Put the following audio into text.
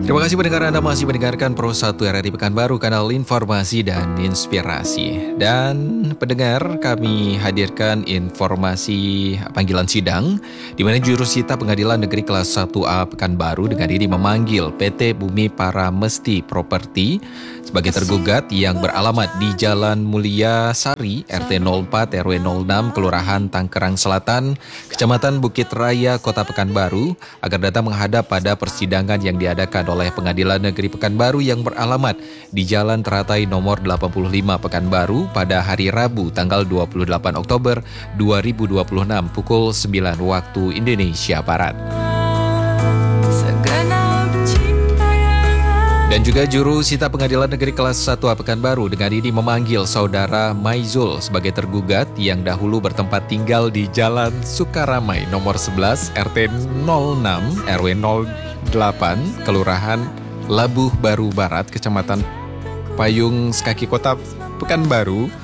Terima kasih pendengar Anda masih mendengarkan Pro 1 RRI Pekanbaru, kanal informasi dan inspirasi. Dan pendengar, kami hadirkan informasi panggilan sidang di mana jurusita Pengadilan Negeri Kelas 1A Pekanbaru dengan diri memanggil PT Bumi Paramesti Properti sebagai tergugat yang beralamat di Jalan Mulia Sari, RT 04 RW 06, Kelurahan Tangkerang Selatan, Kecamatan Bukit Raya, Kota Pekanbaru, agar datang menghadap pada persidangan yang diadakan oleh Pengadilan Negeri Pekanbaru yang beralamat di Jalan Teratai nomor 85 Pekanbaru pada hari Rabu tanggal 28 Oktober 2026 pukul 9 waktu Indonesia Barat. Dan juga juru sita Pengadilan Negeri Kelas 1A Pekanbaru dengan ini memanggil saudara Maizul sebagai tergugat yang dahulu bertempat tinggal di Jalan Sukaramai nomor 11 RT 06 RW 08 Kelurahan Labuh Baru Barat, Kecamatan Payung Sekaki, Kota Pekanbaru,